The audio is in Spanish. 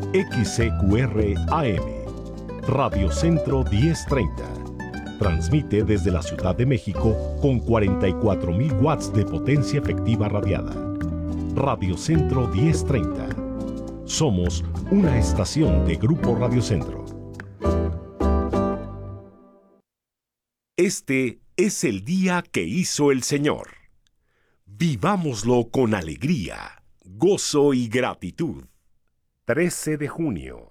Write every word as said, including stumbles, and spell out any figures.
X C Q R A M, Radio Centro diez treinta. Transmite desde la Ciudad de México con cuarenta y cuatro mil watts de potencia efectiva radiada. Radio Centro diez treinta. Somos una estación de Grupo Radio Centro. Este es el día que hizo el Señor. Vivámoslo con alegría, gozo y gratitud. trece de junio.